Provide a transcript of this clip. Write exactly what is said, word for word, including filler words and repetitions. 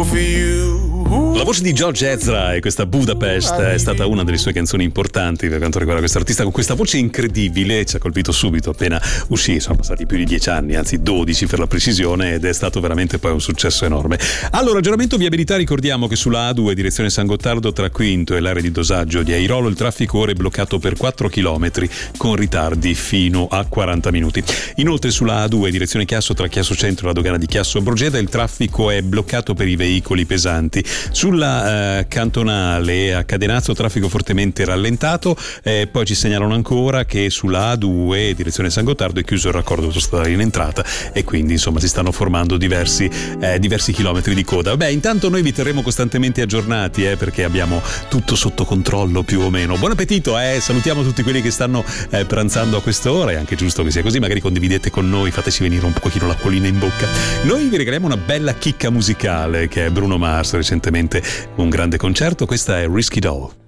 for you. La voce di George Ezra e questa Budapest è stata una delle sue canzoni importanti per quanto riguarda questo artista, con questa voce incredibile, ci ha colpito subito appena uscì, sono passati più di dieci anni, anzi dodici per la precisione, ed è stato veramente poi un successo enorme. Allora, aggiornamento viabilità, ricordiamo che sulla A due direzione San Gottardo tra Quinto e l'area di dosaggio di Airolo il traffico ora è bloccato per quattro chilometri con ritardi fino a quaranta minuti. Inoltre sulla A due direzione Chiasso tra Chiasso Centro e la dogana di Chiasso Brogeda il traffico è bloccato per i veicoli pesanti. Sulla eh, cantonale a Cadenazzo traffico fortemente rallentato, eh, poi ci segnalano ancora che sulla A due direzione San Gottardo è chiuso il raccordo autostradale in entrata e quindi insomma si stanno formando diversi, eh, diversi chilometri di coda. Beh, intanto noi vi terremo costantemente aggiornati eh, perché abbiamo tutto sotto controllo più o meno. Buon appetito, eh? Salutiamo tutti quelli che stanno eh, pranzando a quest'ora, è anche giusto che sia così, magari condividete con noi, fateci venire un pochino l'acquolina in bocca. Noi vi regaliamo una bella chicca musicale che è Bruno Mars, recentemente un grande concerto. Questa è Risky Doll.